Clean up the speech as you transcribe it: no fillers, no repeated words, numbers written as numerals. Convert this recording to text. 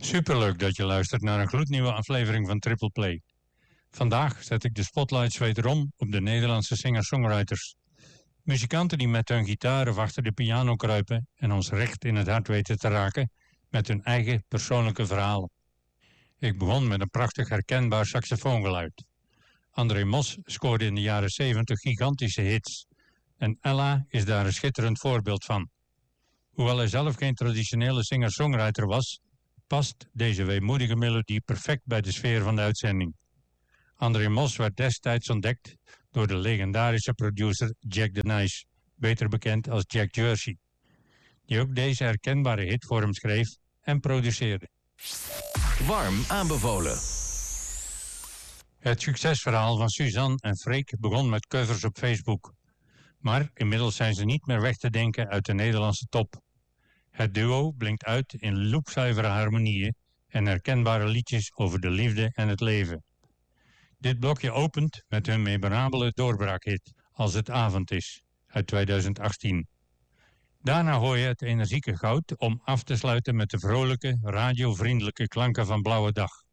Superleuk dat je luistert naar een gloednieuwe aflevering van Triple Play. Vandaag zet ik de spotlights wederom op de Nederlandse singer-songwriters. Muzikanten die met hun gitaar of achter de piano kruipen en ons recht in het hart weten te raken met hun eigen persoonlijke verhalen. Ik begon met een prachtig herkenbaar saxofoongeluid. André Mos scoorde in de jaren 70 gigantische hits en Ella is daar een schitterend voorbeeld van. Hoewel hij zelf geen traditionele singer-songwriter was, past deze weemoedige melodie perfect bij de sfeer van de uitzending. André Mos werd destijds ontdekt door de legendarische producer Jack the Nice, beter bekend als Jack Jersey, die ook deze herkenbare hit voor hem schreef en produceerde. Warm aanbevolen. Het succesverhaal van Suzanne en Freek begon met covers op Facebook. Maar inmiddels zijn ze niet meer weg te denken uit de Nederlandse top. Het duo blinkt uit in loepzuivere harmonieën en herkenbare liedjes over de liefde en het leven. Dit blokje opent met hun memorabele doorbraakhit Als het avond is uit 2018. Daarna hoor je het energieke goud om af te sluiten met de vrolijke, radiovriendelijke klanken van Blauwe Dag.